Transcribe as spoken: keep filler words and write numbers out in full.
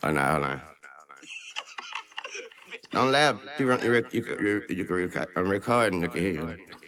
Oh no, hold on. Don't laugh. You, run, you, rec- you, can- you, you can record. I'm recording. You can hear you.